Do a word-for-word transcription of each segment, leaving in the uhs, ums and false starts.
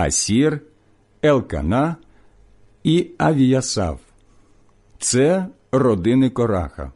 Асір, Елкана і Авіасав. Це родини Кораха.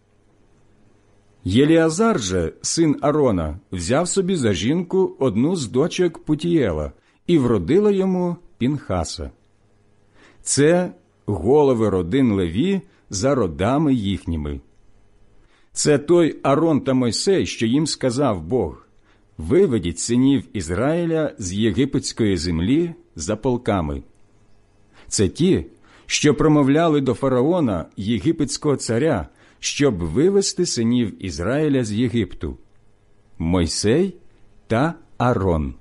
Єліазар же, син Арона, взяв собі за жінку одну з дочок Путієла і вродила йому Пінхаса. Це голови родин Леві за родами їхніми. Це той Арон та Мойсей, що їм сказав Бог: «Виведіть синів Ізраїля з єгипетської землі за полками». Це ті, що промовляли до фараона, єгипетського царя, щоб вивести синів Ізраїля з Єгипту: Мойсей та Арон.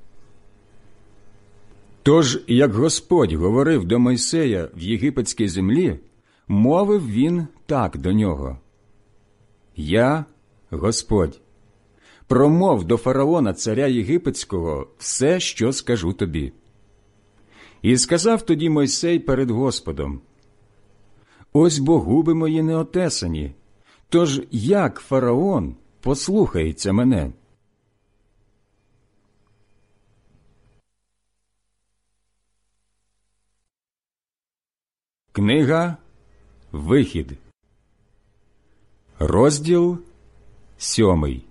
Тож, як Господь говорив до Мойсея в єгипетській землі, мовив він так до нього: «Я, Господь, промов до фараона, царя єгипетського, все, що скажу тобі». І сказав тоді Мойсей перед Господом: «Ось бо губи мої не отесані, тож як фараон послухається мене?» Книга Вихід, розділ сьомий.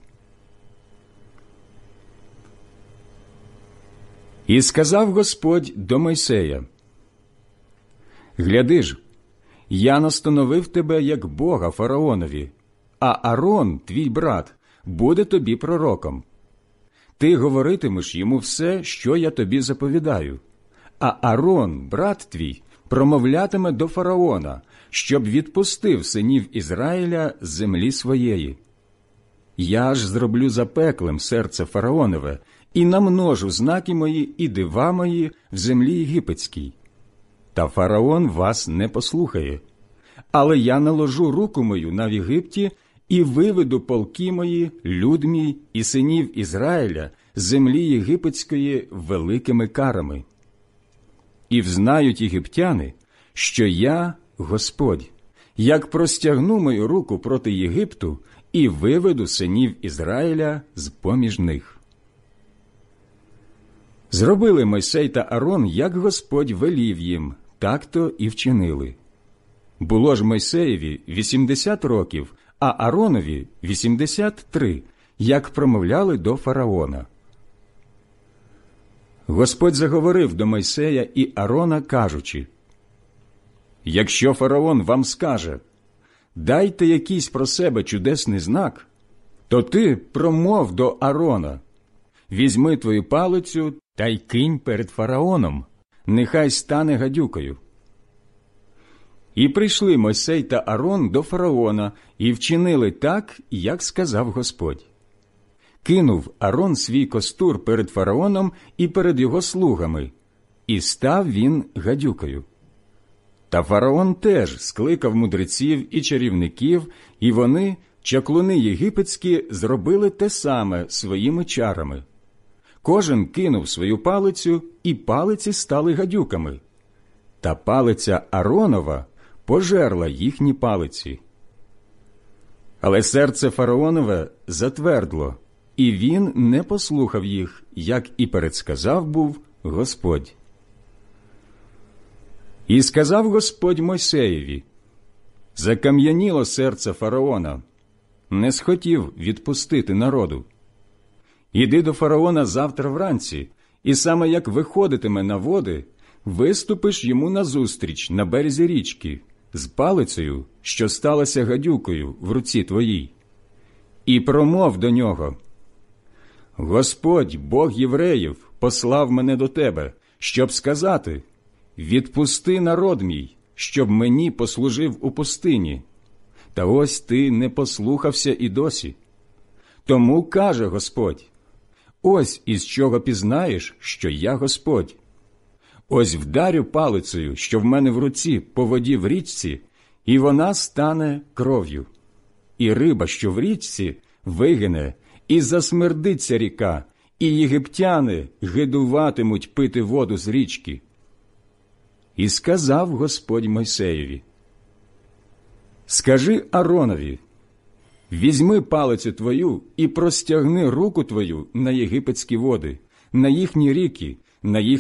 І сказав Господь до Мойсея: «Гляди ж, я настановив тебе як Бога фараонові, а Арон, твій брат, буде тобі пророком. Ти говоритимеш йому все, що я тобі заповідаю, а Арон, брат твій, промовлятиме до фараона, щоб відпустив синів Ізраїля з землі своєї. Я ж зроблю запеклим серце фараонове і намножу знаки мої і дива мої в землі єгипетській. Та фараон вас не послухає. Але я наложу руку мою на Єгипті і виведу полки мої, люд мій і синів Ізраїля з землі єгипетської великими карами. І взнають єгиптяни, що я Господь, як простягну мою руку проти Єгипту і виведу синів Ізраїля з-поміж них». Зробили Мойсей та Арон, як Господь велів їм, так-то і вчинили. Було ж Мойсеєві вісімдесят років, а Аронові вісімдесят три, як промовляли до фараона. Господь заговорив до Мойсея і Арона, кажучи: «Якщо фараон вам скаже: дайте якийсь про себе чудесний знак, то ти промов до Арона: візьми твою палицю та й кинь перед фараоном, нехай стане гадюкою». І прийшли Мойсей та Арон до фараона і вчинили так, як сказав Господь. Кинув Арон свій костур перед фараоном і перед його слугами, і став він гадюкою. Та фараон теж скликав мудреців і чарівників, і вони, чаклуни єгипетські, зробили те саме своїми чарами. Кожен кинув свою палицю, і палиці стали гадюками. Та палиця Аронова пожерла їхні палиці. Але серце фараонове затвердло, і він не послухав їх, як і передсказав був Господь. І сказав Господь Мойсеєві: «Закам'яніло серце фараона, не схотів відпустити народу. Іди до фараона завтра вранці, і саме як виходитиме на води, виступиш йому назустріч на березі річки з палицею, що сталася гадюкою в руці твоїй. І промов до нього: Господь, Бог євреїв, послав мене до тебе, щоб сказати: відпусти народ мій, щоб мені послужив у пустині. Та ось ти не послухався і досі. Тому каже Господь: ось із чого пізнаєш, що я Господь. Ось вдарю палицею, що в мене в руці, по воді в річці, і вона стане кров'ю. І риба, що в річці, вигине, і засмердиться ріка, і єгиптяни гидуватимуть пити воду з річки. І сказав Господь Мойсеєві: скажи Аронові: візьми палицю твою і простягни руку твою на єгипетські води, на їхні ріки, на їхні